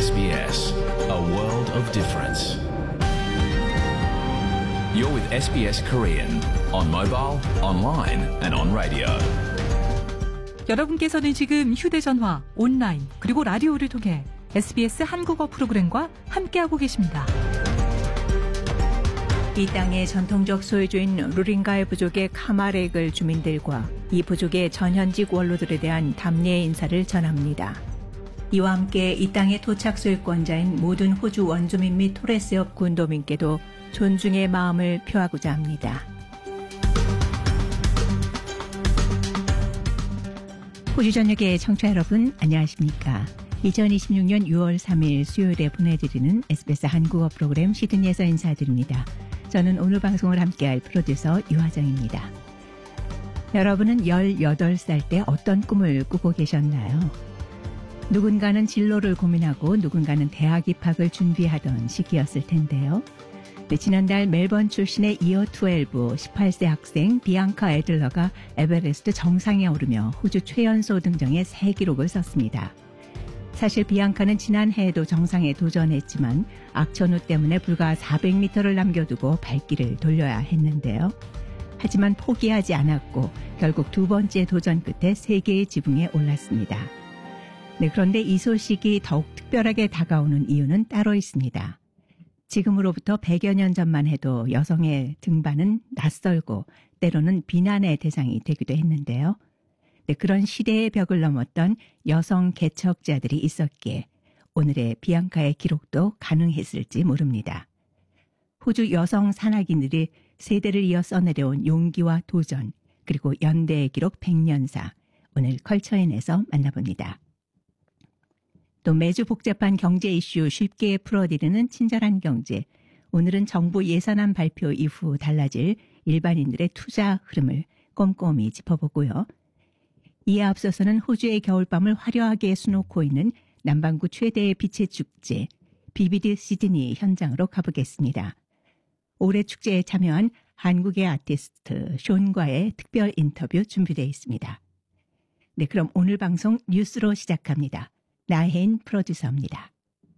SBS, a world of difference. You're with SBS Korean on mobile, online and on radio. 여러분께서는 지금 휴대전화, 온라인, 그리고 라디오를 통해 SBS 한국어 프로그램과 함께하고 계십니다. 이 땅의 전통적 소유주인 루링가이 부족의 카마렉을 주민들과 이 부족의 전현직 원로들에 대한 담례의 인사를 전합니다. 이와 함께 이 땅의 토착 소유권자인 모든 호주 원주민 및 토레스협 군도민께도 존중의 마음을 표하고자 합니다. 호주 전역의 청취자 여러분, 안녕하십니까? 2026년 6월 3일 수요일에 보내드리는 SBS 한국어 프로그램 시드니에서 인사드립니다. 저는 오늘 방송을 함께할 프로듀서 유화정입니다. 여러분은 18살 때 어떤 꿈을 꾸고 계셨나요? 누군가는 진로를 고민하고 누군가는 대학 입학을 준비하던 시기였을 텐데요. 지난달 멜번 출신의 이어 12, 18세 학생 비앙카 애들러가 에베레스트 정상에 오르며 호주 최연소 등정에 새 기록을 썼습니다. 사실 비앙카는 지난해에도 정상에 도전했지만 악천후 때문에 불과 400m를 남겨두고 발길을 돌려야 했는데요. 하지만 포기하지 않았고 결국 두 번째 도전 끝에 세계의 지붕에 올랐습니다. 그런데 이 소식이 더욱 특별하게 다가오는 이유는 따로 있습니다. 지금으로부터 100여 년 전만 해도 여성의 등반은 낯설고 때로는 비난의 대상이 되기도 했는데요. 그런 시대의 벽을 넘었던 여성 개척자들이 있었기에 오늘의 비앙카의 기록도 가능했을지 모릅니다. 호주 여성 산악인들이 세대를 이어 써내려온 용기와 도전, 그리고 연대의 기록 100년사, 오늘 컬처인에서 만나봅니다. 또 매주 복잡한 경제 이슈 쉽게 풀어드리는 친절한 경제, 오늘은 정부 예산안 발표 이후 달라질 일반인들의 투자 흐름을 꼼꼼히 짚어보고요. 이에 앞서서는 호주의 겨울밤을 화려하게 수놓고 있는 남반구 최대의 빛의 축제, BBD 시드니 현장으로 가보겠습니다. 올해 축제에 참여한 한국의 아티스트 숀과의 특별 인터뷰 준비되어 있습니다. 네, 그럼 오늘 방송 뉴스로 시작합니다. 나혜인 프로듀서입니다.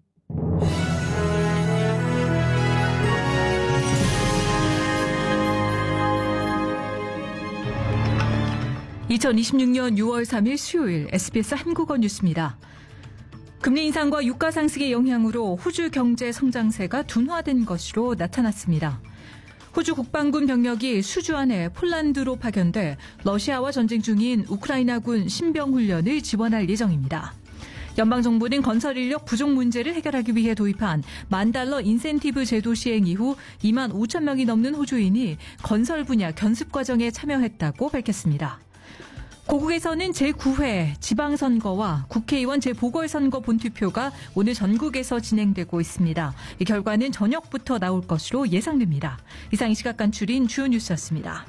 2026년 6월 3일 수요일 SBS 한국어 뉴스입니다. 금리 인상과 유가 상승의 영향으로 호주 경제 성장세가 둔화된 것으로 나타났습니다. 호주 국방군 병력이 수주 안에 폴란드로 파견돼 러시아와 전쟁 중인 우크라이나군 신병 훈련을 지원할 예정입니다. 연방정부는 건설 인력 부족 문제를 해결하기 위해 도입한 $10,000 인센티브 제도 시행 이후 2만 5천 명이 넘는 호주인이 건설 분야 견습 과정에 참여했다고 밝혔습니다. 고국에서는 제9회 지방선거와 국회의원 재보궐선거 본투표가 오늘 전국에서 진행되고 있습니다. 이 결과는 저녁부터 나올 것으로 예상됩니다. 이상 이 시각 간추린 주요 뉴스였습니다.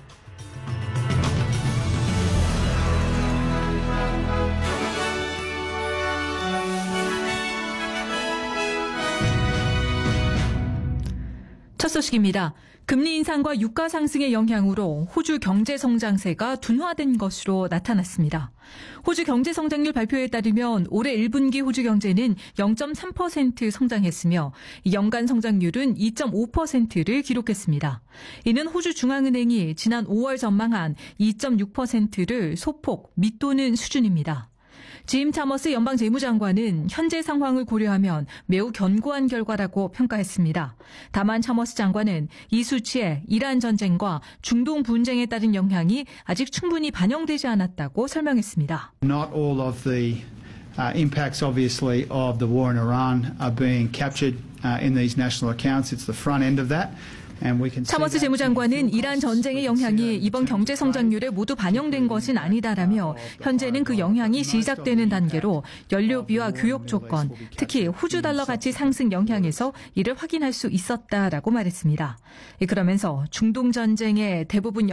첫 소식입니다. 금리 인상과 유가 상승의 영향으로 호주 경제 성장세가 둔화된 것으로 나타났습니다. 호주 경제 성장률 발표에 따르면 올해 1분기 호주 경제는 0.3% 성장했으며 연간 성장률은 2.5%를 기록했습니다. 이는 호주 중앙은행이 지난 5월 전망한 2.6%를 소폭 밑도는 수준입니다. 짐 차머스 연방재무장관은 현재 상황을 고려하면 매우 견고한 결과라고 평가했습니다. 다만 차머스 장관은 이 수치에 이란 전쟁과 중동 분쟁에 따른 영향이 아직 충분히 반영되지 않았다고 설명했습니다. Not all of the impacts obviously of the war in Iran are being captured in these national accounts. It's the front end of that. 차머스 재무장관은 이란 전쟁의 영향이 이번 경제 성장률에 모두 반영된 것은 아니다라며 현재는 그 영향이 시작되는 단계로 연료비와 교역 조건, 특히 호주 달러 가치 상승 영향에서 이를 확인할 수 있었다라고 말했습니다. 그러면서 중동 전쟁의 대부분